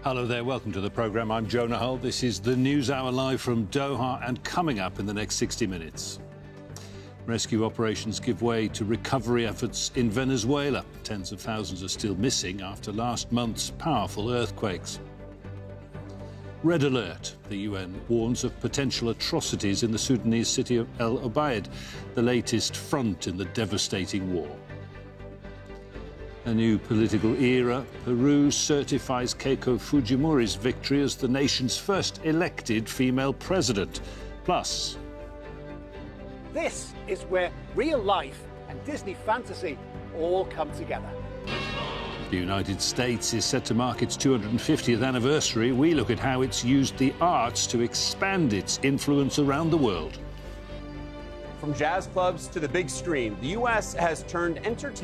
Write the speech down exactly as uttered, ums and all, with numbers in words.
Hello there, welcome to the programme. I'm Jonah Hull. This is the News Hour live from Doha, and coming up in the next sixty minutes. Rescue operations give way to recovery efforts in Venezuela. Tens of thousands are still missing after last month's powerful earthquakes. Red alert. The U N warns of potential atrocities in the Sudanese city of El Obeid, the latest front in the devastating war. A new political era. Peru certifies Keiko Fujimori's victory as the nation's first elected female president. Plus, this is where real life and Disney fantasy all come together. The United States is set to mark its two hundred fiftieth anniversary. We look at how it's used the arts to expand its influence around the world. From jazz clubs to the big screen, the U S has turned entertainment